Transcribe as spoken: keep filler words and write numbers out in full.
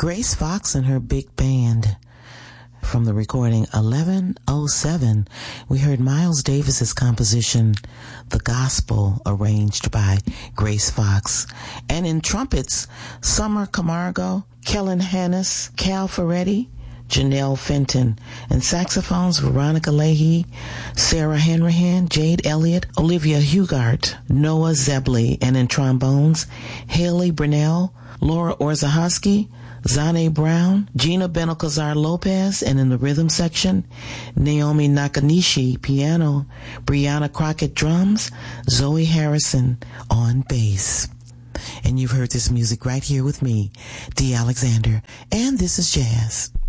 Grace Fox and her big band. From the recording eleven oh seven, we heard Miles Davis's composition, The Gospel, arranged by Grace Fox. And in trumpets, Summer Camargo, Kellen Hannes, Cal Ferretti, Janelle Fenton, and saxophones, Veronica Leahy, Sarah Henrihan, Jade Elliott, Olivia Hugart, Noah Zebley, and in trombones, Haley Brunell, Laura Orzachowski, Zane Brown, Gina Benalcazar Lopez, and in the rhythm section, Naomi Nakanishi piano, Brianna Crockett drums, Zoe Harrison on bass. And you've heard this music right here with me, Dee Alexander, and this is Jazz.